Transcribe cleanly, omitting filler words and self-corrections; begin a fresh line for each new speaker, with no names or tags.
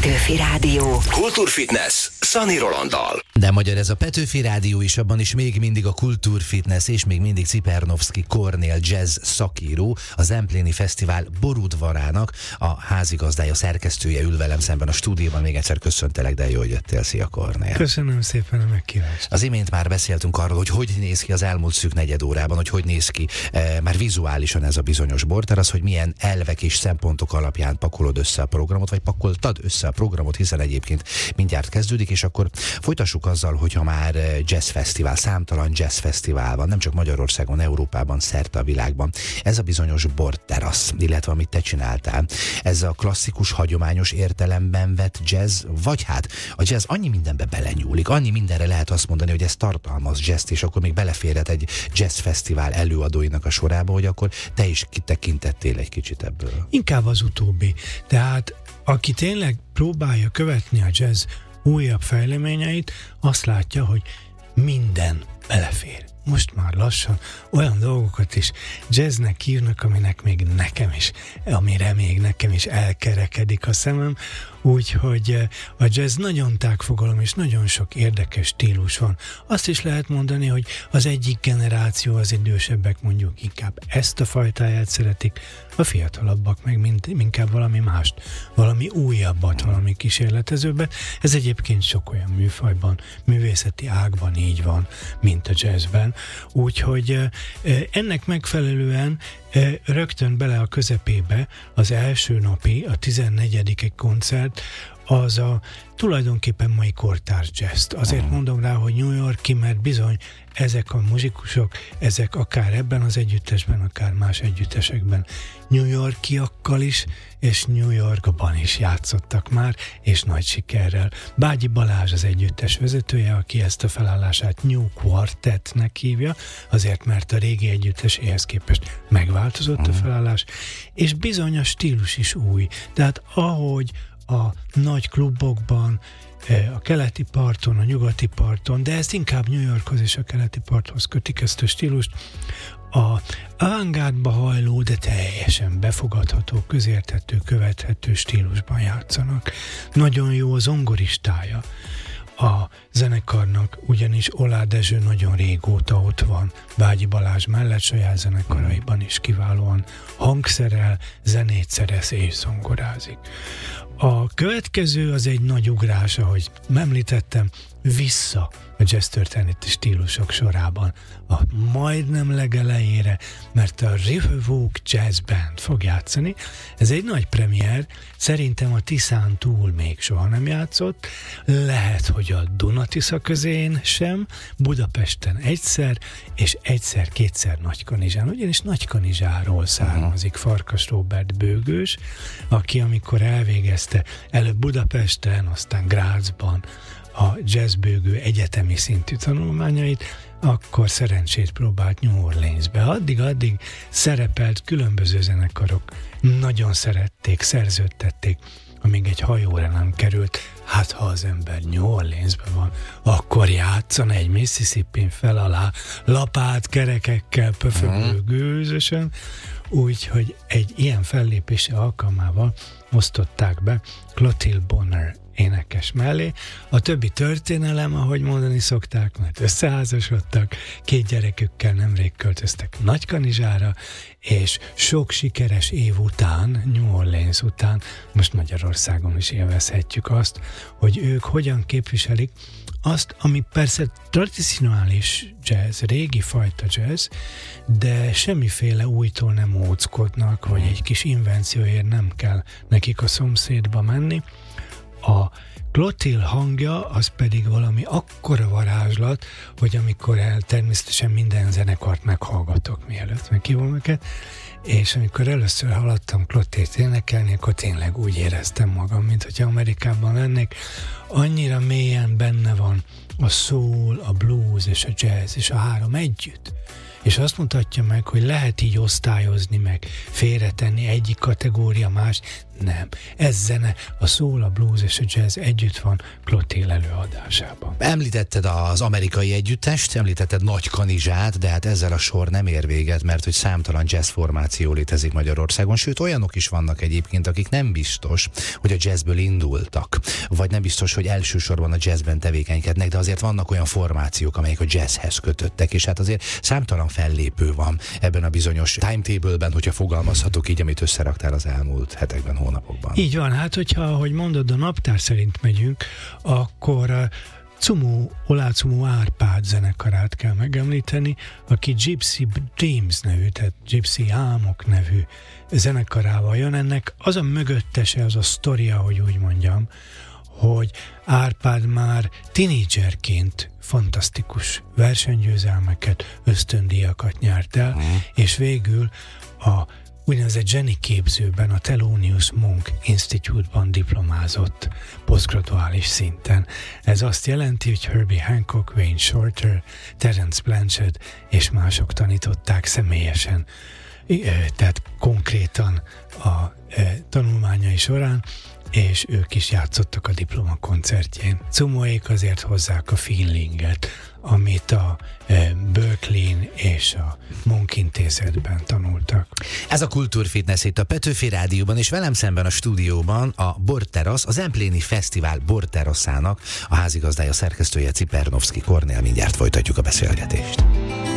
Petőfi Rádió.
Kultúrfitness Szani Rolanddal.
De magyar ez a Petőfi Rádió is, abban is még mindig a Kultúrfitness és még mindig Cipernovszky Kornél jazz szakíró, a Zempléni Fesztivál borudvarának a házigazdája, szerkesztője ül velem szemben a stúdióban. Még egyszer köszöntelek, de jó, hogy jöttél. Szia, Kornél.
Köszönöm szépen a megkívást.
Az imént már beszéltünk arról, hogy néz ki az elmúlt szűk negyed órában, hogy néz ki már vizuálisan ez a bizonyos borterasz, hogy milyen elvek és szempontok alapján pakolod össze a programot, vagy pakoltad össze a programot, hiszen egyébként mindjárt kezdődik, és akkor folytassuk azzal, hogyha már jazzfesztivál, számtalan jazzfesztivál van, nem csak Magyarországon, Európában, szerte a világban. Ez a bizonyos borterasz, illetve amit te csináltál, ez a klasszikus, hagyományos értelemben vett jazz, vagy hát a jazz annyi mindenbe belenyúlik, annyi mindenre lehet azt mondani, hogy ez tartalmaz jazzt, és akkor még beleférhet egy jazzfesztivál előadóinak a sorába, hogy akkor te is kitekintettél egy kicsit ebből.
Inkább az utóbbi. Tehát aki tényleg próbálja követni a jazz újabb fejleményeit, azt látja, hogy minden belefér. Most már lassan olyan dolgokat is jazznek hívnak, aminek még nekem is, amire még nekem is elkerekedik a szemem, úgyhogy a jazz nagyon tágfogalom, és nagyon sok érdekes stílus van. Azt is lehet mondani, hogy az egyik generáció, az idősebbek mondjuk inkább ezt a fajtáját szeretik, a fiatalabbak meg inkább valami mást, valami újabbat, valami kísérletezőbbet. Ez egyébként sok olyan műfajban, művészeti ágban így van, mint a jazzben. Úgyhogy ennek megfelelően rögtön bele a közepébe az első napi, a 14. koncert, az a tulajdonképpen mai kortárs jazzt. Azért mondom rá, hogy New York-i, mert bizony ezek a muzsikusok, ezek akár ebben az együttesben, akár más együttesekben New Yorkiakkal is, és New Yorkban is játszottak már, és nagy sikerrel. Bágyi Balázs az együttes vezetője, aki ezt a felállását New Quartetnek hívja, azért mert a régi együtteséhez képest megváltozott a felállás, és bizony a stílus is új. Tehát ahogy a nagy klubokban, a keleti parton, a nyugati parton, de ezt inkább New Yorkhoz és a keleti parthoz kötik ezt a stílust, a avantgárdba hajló, de teljesen befogadható, közérthető, követhető stílusban játszanak. Nagyon jó a zongoristája a zenekarnak, ugyanis Olá Dezső nagyon régóta ott van, Bágyi Balázs mellett saját zenekaraiban is kiválóan hangszerel, zenét szerez és zongorázik. A következő az egy nagy ugrás, ahogy említettem, vissza a jazz történeti stílusok sorában, a majdnem legelejére, mert a Riverwalk Jazz Band fog játszani. Ez egy nagy premier, szerintem a Tiszán túl még soha nem játszott, lehet, hogy a Duna-Tisza közén sem, Budapesten egyszer, és egyszer-kétszer Nagykanizsán, ugyanis Nagykanizsáról származik Farkas Róbert bőgős, aki amikor elvégezte előbb Budapesten, aztán Grazban a jazzbőgő egyetemi szintű tanulmányait, akkor szerencsét próbált New Orleansbe. Addig szerepelt, különböző zenekarok nagyon szerették, szerződtették, amíg egy hajóra nem került. Hát ha az ember New Orleansben van, akkor játszan egy Mississippi fel alá, lapát, kerekekkel, pöfögő gőzösen. Úgyhogy egy ilyen fellépése alkalmával osztották be Clotilde Bonner énekes mellé. A többi történelem, ahogy mondani szokták, mert összeházasodtak, 2 gyerekükkel nemrég költöztek Nagykanizsára, és sok sikeres év után, New Orleans után, most Magyarországon is élvezhetjük azt, hogy ők hogyan képviselik azt, ami persze tradicionális jazz, régi fajta jazz, de semmiféle újtól nem óckodnak, vagy egy kis invencióért nem kell nekik a szomszédba menni. A Clotilde hangja az pedig valami akkora varázslat, hogy amikor természetesen minden zenekart meghallgatok, mielőtt meghívom őket, és amikor először hallottam Clotilde-t énekelni, akkor tényleg úgy éreztem magam, mint hogyha Amerikában lennék. Annyira mélyen benne van a soul, a blues és a jazz, és a három együtt. És azt mutatja meg, hogy lehet így osztályozni, meg félretenni egyik kategória más. Nem. Ez zene, a soul, a blues és a jazz együtt van Clotilde előadásában.
Említetted az amerikai együttest, említetted Nagykanizsát, de hát ezzel a sor nem ér véget, mert hogy számtalan jazz formáció formáció létezik Magyarországon, sőt olyanok is vannak egyébként, akik nem biztos, hogy a jazzből indultak, vagy nem biztos, hogy elsősorban a jazzben tevékenykednek, de azért vannak olyan formációk, amelyek a jazzhez kötöttek, és hát azért számtalan fellépő van ebben a bizonyos timetable-ben, hogyha fogalmazhatok így, amit összeraktál az elmúlt hetekben, hónapokban.
Így van, hát hogyha, ahogy mondod, a naptár szerint megyünk, akkor Oláh Cumu Árpád zenekarát kell megemlíteni, aki Gypsy Dreams nevű, tehát Gypsy Álmok nevű zenekarával jön. Ennek az a mögöttese, az a sztoria, hogy úgy mondjam, hogy Árpád már tinédzserként fantasztikus versenygyőzelmeket, ösztöndíjakat nyert el, és végül a úgynevezett Jenny képzőben, a Thelonious Monk Institute-ban diplomázott posztgraduális szinten. Ez azt jelenti, hogy Herbie Hancock, Wayne Shorter, Terence Blanchard és mások tanították személyesen, tehát konkrétan a tanulmányai során, és ők is játszottak a diplomakoncertjén. Cumuék azért hozzák a feelinget, amit a Berkeley-n és a Monk Intézetben tanultak.
Ez a Kultúrfitness itt a Petőfi Rádióban, és velem szemben a stúdióban a Borterasz, az Empléni Fesztivál Borteraszának a házigazdája, szerkesztője Cipernowski Kornél. Mindjárt folytatjuk a beszélgetést.